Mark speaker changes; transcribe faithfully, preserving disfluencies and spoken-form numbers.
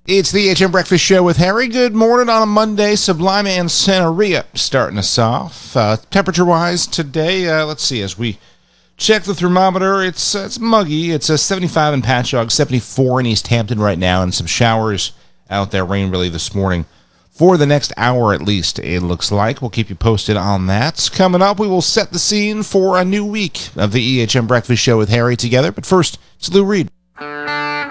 Speaker 1: It's the H M Breakfast Show with Harry. Good morning on a Monday. Sublime and Santeria starting us off. Uh, temperature-wise today, uh, let's see, as we check the thermometer, it's uh, it's muggy. It's a seventy-five in Patchogue, seventy-four in East Hampton right now, and some showers out there, rain really this morning. For the next hour at least, it looks like. We'll keep you posted on that. Coming up, we will set the scene for a new week of the E H M Breakfast Show with Harry together. But first, it's Lou Reed.